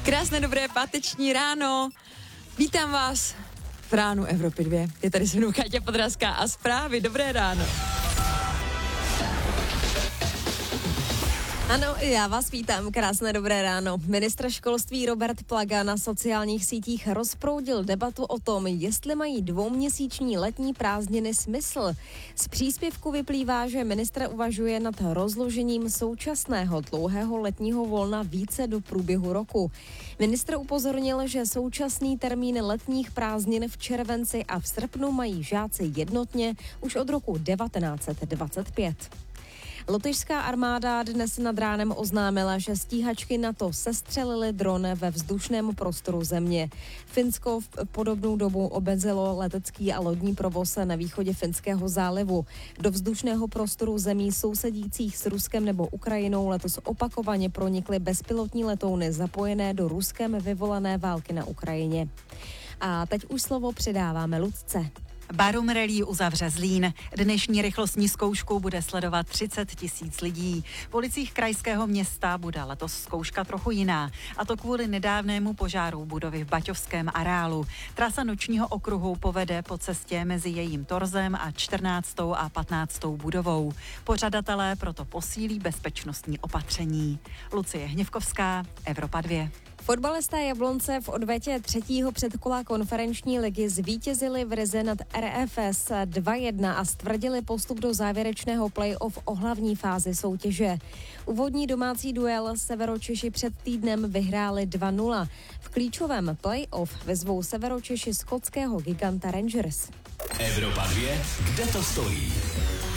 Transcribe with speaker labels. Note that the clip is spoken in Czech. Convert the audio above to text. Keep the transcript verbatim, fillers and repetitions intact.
Speaker 1: Krásné dobré páteční ráno. Vítám vás v ránu Evropy dva. Je tady se mnou Káťa Podrazská a zprávy. Dobré ráno.
Speaker 2: Ano, já vás vítám, krásné dobré ráno. Ministr školství Robert Plaga na sociálních sítích rozproudil debatu o tom, jestli mají dvouměsíční letní prázdniny smysl. Z příspěvku vyplývá, že ministr uvažuje nad rozložením současného dlouhého letního volna více do průběhu roku. Ministr upozornil, že současný termín letních prázdnin v červenci a v srpnu mají žáci jednotně už od roku devatenáct set dvacet pět. Lotyšská armáda dnes nad ránem oznámila, že stíhačky NATO sestřelily dron ve vzdušném prostoru země. Finsko v podobnou dobu obezelo letecký a lodní provoz na východě Finského zálivu. Do vzdušného prostoru zemí sousedících s Ruskem nebo Ukrajinou letos opakovaně pronikly bezpilotní letouny zapojené do Ruskem vyvolané války na Ukrajině. A teď už slovo předáváme Lucce.
Speaker 3: Barum Rally uzavře Zlín. Dnešní rychlostní zkoušku bude sledovat třicet tisíc lidí. V ulicích krajského města bude letos zkouška trochu jiná, a to kvůli nedávnému požáru budovy v Baťovském areálu. Trasa nočního okruhu povede po cestě mezi jejím torzem a čtrnáctou a patnáctou budovou. Pořadatelé proto posílí bezpečnostní opatření. Lucie Hněvkovská, Evropa dva.
Speaker 2: Fotbalisté Jablonce v odvetě třetího předkola konferenční ligy zvítězili v Rize nad R F S dva jedna a stvrdili postup do závěrečného play-off o hlavní fázi soutěže. Úvodní domácí duel Severočeši před týdnem vyhráli dva nula. V klíčovém play-off vyzvou Severočeši skotského giganta Rangers.
Speaker 4: Evropa dva, kde to stojí?